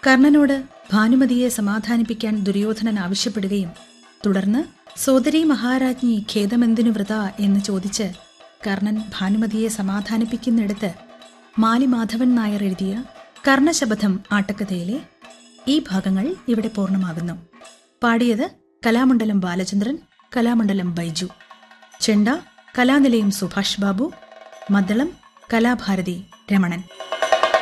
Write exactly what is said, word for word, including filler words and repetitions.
കർണനോട് ഭാനുമതിയെ സമാധാനിപ്പിക്കാൻ ദുര്യോധനൻ ആവശ്യപ്പെടുകയും തുടർന്ന് സോദരീ മഹാരാജ്ഞി ഖേദമെന്തിനു വൃതാ എന്ന് ചോദിച്ച് കർണൻ ഭാനുമതിയെ സമാധാനിപ്പിക്കുന്നിടത്ത് മാലിമാധവൻ നായർ എഴുതിയ കർണശപഥം ആട്ടക്കഥയിലെ ഈ ഭാഗങ്ങൾ ഇവിടെ പൂർണ്ണമാകുന്നു. പാടിയത് കലാമണ്ഡലം ബാലചന്ദ്രൻ, കലാമണ്ഡലം ബൈജു. ചെണ്ട കലാനിലയം സുഭാഷ് ബാബു, മദ്ദളം കലാഭാരതി രമണൻ.